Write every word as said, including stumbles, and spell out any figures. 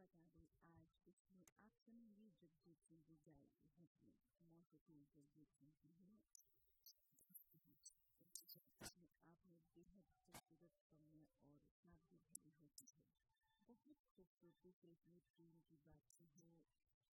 बता दें आज इसमें आप सुनेंगे जगजीत सिंह की गाई हंसली मौसीकी जगजीत सिंह की है। अपने आप में बेहद खूबसूरत समय और सादगी भरी होती है। बहुत खूबसूरती से अपनी प्रेम की बात की है